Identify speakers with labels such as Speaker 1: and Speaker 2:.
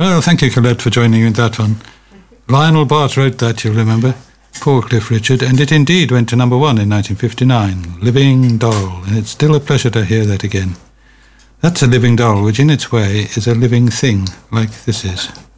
Speaker 1: Well, thank you, Colette, for joining in that one. Lionel Bart wrote that, you'll remember. Poor Cliff Richard, and it indeed went to number 1 in 1959. Living Doll, and it's still a pleasure to hear that again. That's a living doll, which in its way is a living thing, like this is.